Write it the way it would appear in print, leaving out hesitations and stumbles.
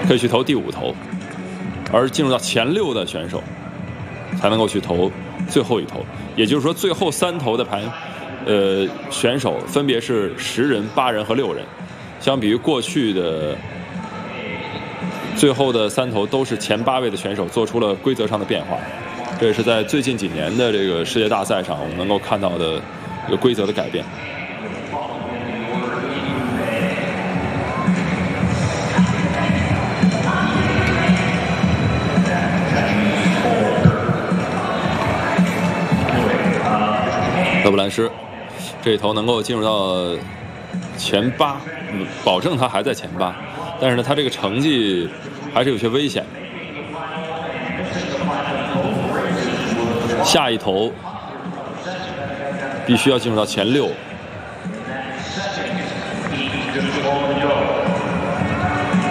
可以去投第5投，而进入到前6的选手才能够去投最后1投。也就是说，最后3投的选手分别是10人、8人和6人，相比于过去的最后的3投都是前8位的选手做出了规则上的变化。这也是在最近几年的这个世界大赛上我们能够看到的一个规则的改变。勒布兰诗这一投能够进入到前8，保证他还在前8，但是呢，他这个成绩还是有些危险。下一投必须要进入到前6。